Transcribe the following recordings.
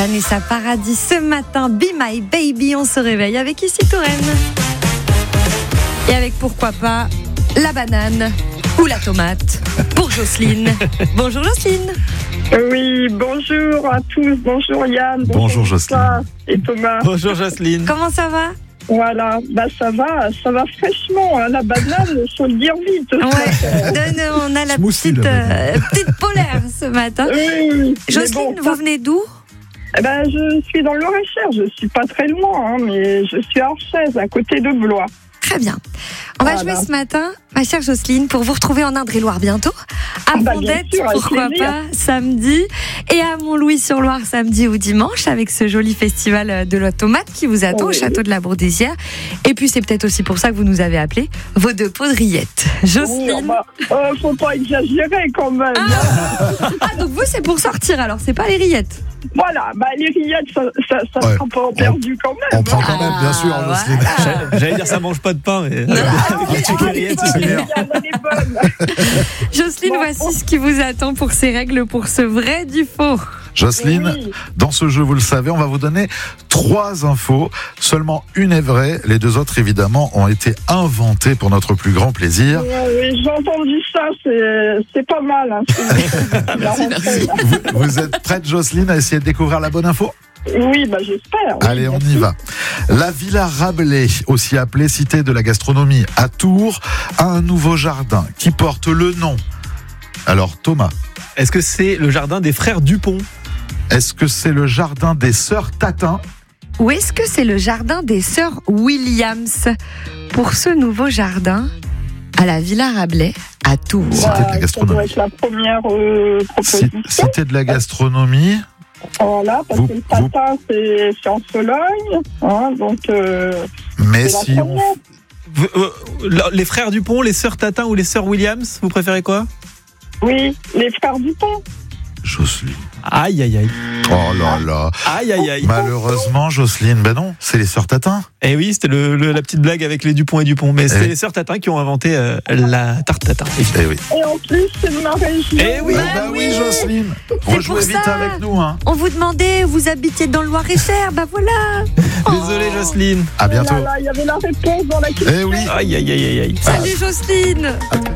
Vanessa Paradis ce matin, Be My Baby, on se réveille avec ici Touraine. Et avec pourquoi pas la banane ou la tomate pour Jocelyne. Bonjour Jocelyne. Oui, bonjour à tous, bonjour Yann. Bonjour Jocelyne. Et Thomas. Bonjour Jocelyne. Comment ça va? Voilà, ça va fraîchement, hein, la banane, il faut le dire vite. Ouais, on a la petite polaire ce matin. Oui. Jocelyne, vous venez d'où? Je suis dans le Loir-et-Cher, je suis pas très loin, hein, mais je suis à Orchez, à côté de Blois. Très bien. On va jouer ce matin, ma chère Jocelyne, pour vous retrouver en Indre-et-Loire bientôt. À Fondette, pourquoi pas, samedi. Et à Montlouis-sur-Loire, samedi ou dimanche, avec ce joli festival de la tomate qui vous attend au château de la Bourdisière. Et puis, c'est peut-être aussi pour ça que vous nous avez appelé vos deux pots de rillettes. Jocelyne. Faut pas exagérer quand même. Donc vous, c'est pour sortir alors, c'est pas les rillettes. Voilà, les rillettes, ça sera pas perdu quand même. On prend quand même, bien sûr, Jocelyne. Voilà. J'allais dire, ça mange pas de pain, mais avec les rillettes, c'est bien. Jocelyne, voici ce qui vous attend pour ces règles, pour ce vrai du faux. Jocelyne, dans ce jeu, vous le savez, on va vous donner 3 infos. Seulement une est vraie. Les 2 autres, évidemment, ont été inventées pour notre plus grand plaisir. Oui, j'ai entendu ça. C'est pas mal. Hein. Merci. Vous êtes prête, Jocelyne, à essayer de découvrir la bonne info ? Oui, j'espère. Allez, on y va. La Villa Rabelais, aussi appelée Cité de la Gastronomie à Tours, a un nouveau jardin qui porte le nom. Alors, Thomas. Est-ce que c'est le jardin des frères Dupont ? Est-ce que c'est le jardin des sœurs Tatin ? Ou est-ce que c'est le jardin des sœurs Williams pour ce nouveau jardin à la Villa Rabelais à Tours? Cité de la Gastronomie. Ça doit être la première proposition. Cité de la Gastronomie. Voilà, parce que le Tatin, c'est en Sologne. Hein, donc, mais si les frères Dupont, les sœurs Tatin ou les sœurs Williams, vous préférez quoi ? Oui, les frères Dupont. Jocelyne. Aïe, aïe, aïe. Oh là là. Aïe, aïe, aïe. Malheureusement, Jocelyne, non, c'est les sœurs Tatin. Eh oui, c'était la petite blague avec les Dupont et Dupont. Mais c'est les sœurs Tatin qui ont inventé la tarte Tatin. Eh oui. Et en plus, c'est de ma région. Eh oui. Oui, Jocelyne. Rejouez vite avec nous. Hein. On vous demandait, vous habitiez dans le Loir-et-Cher, voilà. Désolé, Jocelyne. À bientôt. Il y avait la réponse dans la question. Eh oui. Aïe, aïe, aïe, aïe. Salut Jocelyne.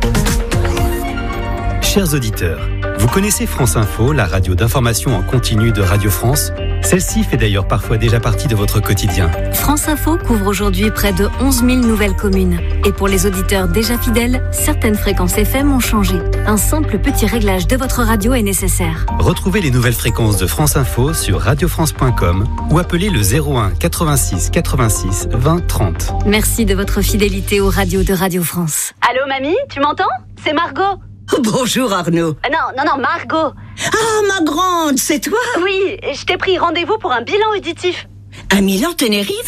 Chers auditeurs, vous connaissez France Info, la radio d'information en continu de Radio France ? Celle-ci fait d'ailleurs parfois déjà partie de votre quotidien. France Info couvre aujourd'hui près de 11 000 nouvelles communes. Et pour les auditeurs déjà fidèles, certaines fréquences FM ont changé. Un simple petit réglage de votre radio est nécessaire. Retrouvez les nouvelles fréquences de France Info sur radiofrance.com ou appelez le 01 86 86 20 30. Merci de votre fidélité aux radios de Radio France. Allô mamie, tu m'entends ? C'est Margot. Bonjour Arnaud. Non, Margot. Ah, ma grande, c'est toi ? Oui, je t'ai pris rendez-vous pour un bilan auditif. À Milan-Tenerife ?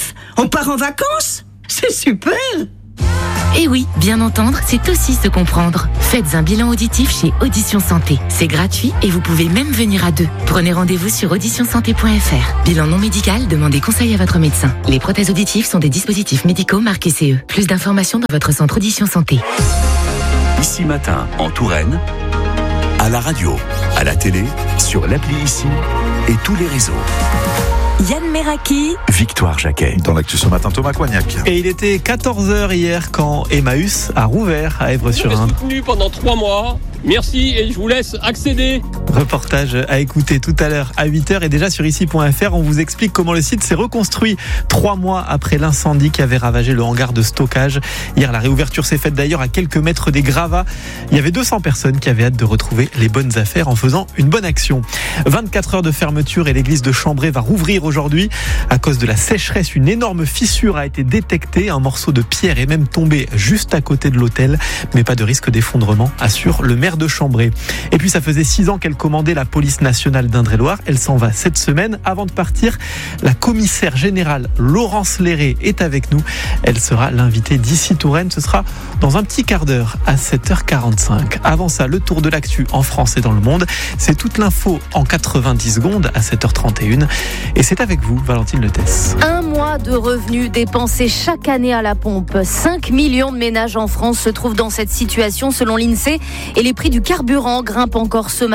On part en vacances ? C'est super ! Et oui, bien entendre, c'est aussi se comprendre. Faites un bilan auditif chez Audition Santé. C'est gratuit et vous pouvez même venir à 2. Prenez rendez-vous sur auditionsanté.fr. Bilan non médical, demandez conseil à votre médecin. Les prothèses auditives sont des dispositifs médicaux marqués CE. Plus d'informations dans votre centre Audition Santé. Ici Matin, en Touraine, à la radio, à la télé, sur l'appli Ici et tous les réseaux. Yann Meraki, Victoire Jacquet. Dans l'actu ce matin, Thomas Coignac. Et il était 14h hier quand Emmaüs a rouvert à Évreux-sur-Indre. Je l'ai soutenu pendant 3 mois. Merci et je vous laisse accéder. Reportage à écouter tout à l'heure à 8h et déjà sur ici.fr, on vous explique comment le site s'est reconstruit 3 mois après l'incendie qui avait ravagé le hangar de stockage. Hier, la réouverture s'est faite d'ailleurs à quelques mètres des gravats. Il y avait 200 personnes qui avaient hâte de retrouver les bonnes affaires en faisant une bonne action. 24 heures de fermeture et l'église de Chambray va rouvrir aujourd'hui. À cause de la sécheresse, une énorme fissure a été détectée. Un morceau de pierre est même tombé juste à côté de l'hôtel, mais pas de risque d'effondrement, assure le maire de Chambray. Et puis ça faisait 6 ans qu'elle commandait la police nationale d'Indre-et-Loire. Elle s'en va cette semaine. Avant de partir, la commissaire générale Laurence Léré est avec nous. Elle sera l'invitée d'Ici Touraine. Ce sera dans un petit quart d'heure à 7h45. Avant ça, le tour de l'actu en France et dans le monde. C'est toute l'info en 90 secondes à 7h31. Et c'est avec vous, Valentine Letès. Un mois de revenus dépensés chaque année à la pompe. 5 millions de ménages en France se trouvent dans cette situation selon l'INSEE. Et les prix du carburant grimpent encore ce matin.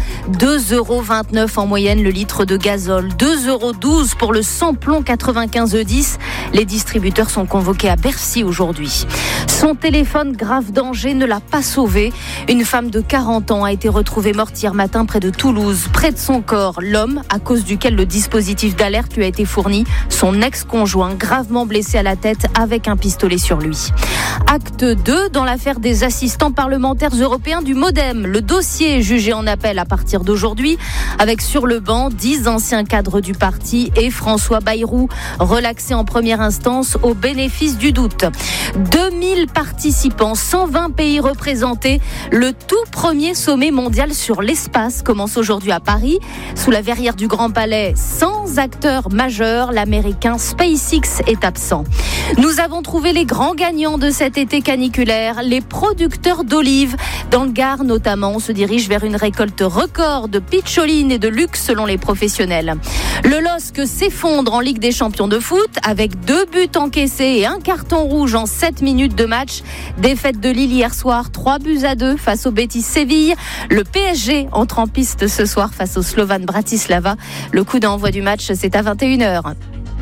2,29 € en moyenne le litre de gazole, 2,12 € pour le samplon 95 E10. Les distributeurs sont convoqués à Bercy aujourd'hui. Son téléphone, grave danger, ne l'a pas sauvé. Une femme de 40 ans a été retrouvée morte hier matin près de Toulouse. Près de son corps, l'homme à cause duquel le dispositif d'alerte lui a été fourni, son ex-conjoint gravement blessé à la tête avec un pistolet sur lui. Acte 2 dans l'affaire des assistants parlementaires européens du MoDem. Le dossier est jugé en appel à partir d'aujourd'hui avec sur le banc 10 anciens cadres du parti et François Bayrou, relaxé en première instance au bénéfice du doute. 2000 participants, 120 pays représentés. Le tout premier sommet mondial sur l'espace commence aujourd'hui à Paris, sous la verrière du Grand Palais. Sans acteur majeur, l'américain SpaceX est absent. Nous avons trouvé les grands gagnants de cet été caniculaire, les producteurs d'olives. Dans le Gard notamment, on se dirige vers une récolte record de pitcholine et de luxe selon les professionnels. Le LOSC s'effondre en Ligue des Champions de foot avec 2 buts encaissés et un carton rouge en 7 minutes de match. Défaite de Lille hier soir, 3-2 face au Betis Séville. Le PSG entre en piste ce soir face au Slovan Bratislava. Le coup d'envoi du match, c'est à 21h.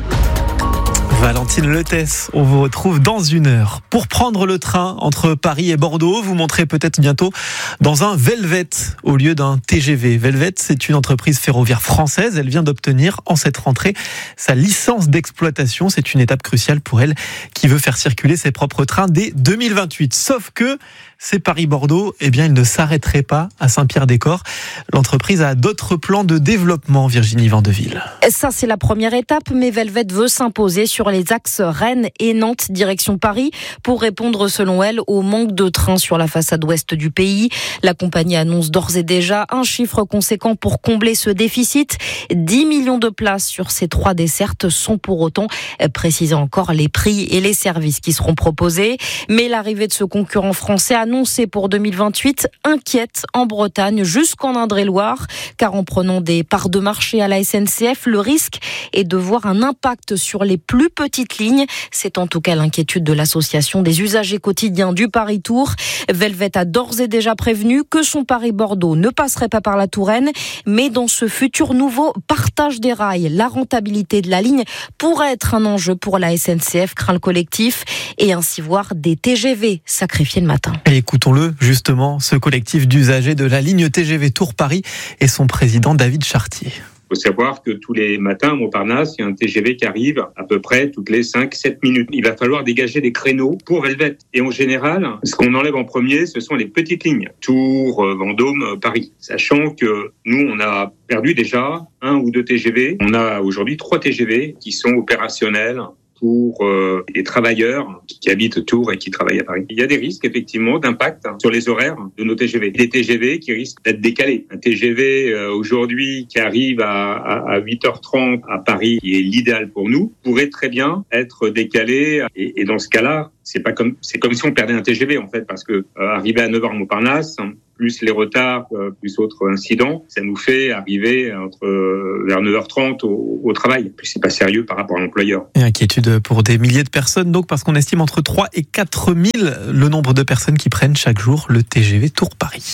Valentine Letès, on vous retrouve dans 1 heure. Pour prendre le train entre Paris et Bordeaux, vous monterez peut-être bientôt dans un Velvet au lieu d'un TGV. Velvet, c'est une entreprise ferroviaire française. Elle vient d'obtenir en cette rentrée sa licence d'exploitation. C'est une étape cruciale pour elle qui veut faire circuler ses propres trains dès 2028. Sauf que c'est Paris-Bordeaux, eh bien, il ne s'arrêterait pas à Saint-Pierre-des-Corps. L'entreprise a d'autres plans de développement, Virginie Vandeville. Ça, c'est la première étape, mais Velvet veut s'imposer sur les axes Rennes et Nantes, direction Paris, pour répondre, selon elle, au manque de trains sur la façade ouest du pays. La compagnie annonce d'ores et déjà un chiffre conséquent pour combler ce déficit. 10 millions de places sur ces 3 dessertes sont pour autant préciser encore les prix et les services qui seront proposés. Mais l'arrivée de ce concurrent français annoncé pour 2028 inquiète en Bretagne jusqu'en Indre-et-Loire, car en prenant des parts de marché à la SNCF, le risque est de voir un impact sur les plus petites lignes. C'est en tout cas l'inquiétude de l'association des usagers quotidiens du Paris-Tours. Velvet a d'ores et déjà prévenu que son Paris-Bordeaux ne passerait pas par la Touraine, mais dans ce futur nouveau partage des rails, la rentabilité de la ligne pourrait être un enjeu pour la SNCF, craint le collectif, et ainsi voir des TGV sacrifiés le matin. Et écoutons-le, justement, ce collectif d'usagers de la ligne TGV Tours-Paris et son président David Chartier. Il faut savoir que tous les matins à Montparnasse, il y a un TGV qui arrive à peu près toutes les 5-7 minutes. Il va falloir dégager des créneaux pour Velvet. Et en général, ce qu'on enlève en premier, ce sont les petites lignes. Tours, Vendôme, Paris. Sachant que nous, on a perdu déjà 1 ou 2 TGV. On a aujourd'hui 3 TGV qui sont opérationnels pour les travailleurs qui habitent Tours et qui travaillent à Paris. Il y a des risques effectivement d'impact sur les horaires de nos TGV. Des TGV qui risquent d'être décalés. Un TGV aujourd'hui qui arrive à 8h30 à Paris, qui est l'idéal pour nous, pourrait très bien être décalé. Et dans ce cas-là, c'est comme si on perdait un TGV en fait, parce que arriver à 9h à Montparnasse, plus les retards, plus autres incidents, ça nous fait arriver vers 9h30 au travail. Puis c'est pas sérieux par rapport à l'employeur. Et inquiétude pour des milliers de personnes, donc, parce qu'on estime entre 3 et 4 000 le nombre de personnes qui prennent chaque jour le TGV Tours-Paris.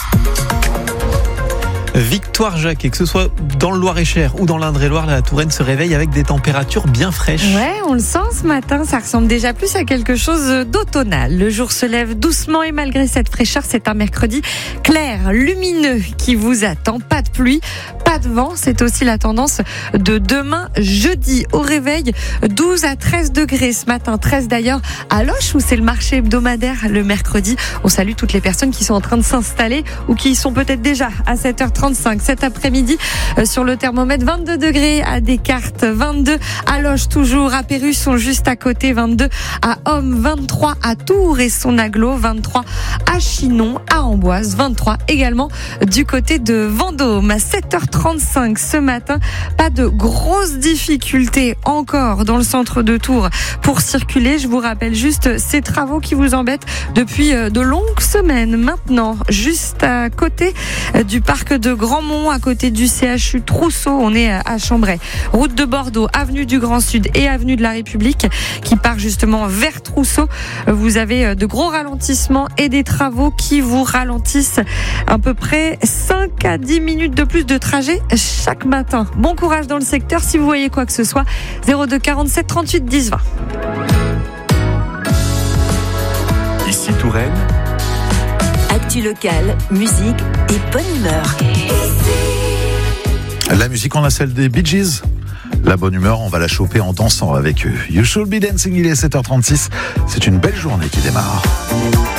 Victoire Jacques, et que ce soit dans le Loir-et-Cher ou dans l'Indre-et-Loire, la Touraine se réveille avec des températures bien fraîches. Ouais, on le sent ce matin, ça ressemble déjà plus à quelque chose d'automnal. Le jour se lève doucement et malgré cette fraîcheur, c'est un mercredi clair, lumineux qui vous attend. Pas de pluie, pas de vent, c'est aussi la tendance de demain jeudi. Au réveil, 12 à 13 degrés ce matin, 13 d'ailleurs à Loches où c'est le marché hebdomadaire le mercredi. On salue toutes les personnes qui sont en train de s'installer ou qui y sont peut-être déjà à 7h35 cet après-midi. Sur le thermomètre, 22 degrés à Descartes, 22 à Loches toujours, à Pérus sont juste à côté, 22 à Homme, 23 à Tours et son agglo, 23 à Chinon, à Amboise, 23 également du côté de Vendôme. À 7h30. 35 ce matin. Pas de grosses difficultés encore dans le centre de Tours pour circuler. Je vous rappelle juste ces travaux qui vous embêtent depuis de longues semaines maintenant. Juste à côté du parc de Grandmont, à côté du CHU Trousseau, on est à Chambray. Route de Bordeaux, avenue du Grand Sud et avenue de la République qui part justement vers Trousseau. Vous avez de gros ralentissements et des travaux qui vous ralentissent à peu près 5 à 10 minutes de plus de trajet chaque matin. Bon courage dans le secteur. Si vous voyez quoi que ce soit, 02 47 38 10 20. Ici Touraine. Actu locale, musique et bonne humeur. La musique, on a celle des Bee Gees. La bonne humeur, on va la choper en dansant avec eux. You Should Be Dancing, il est 7h36. C'est une belle journée qui démarre.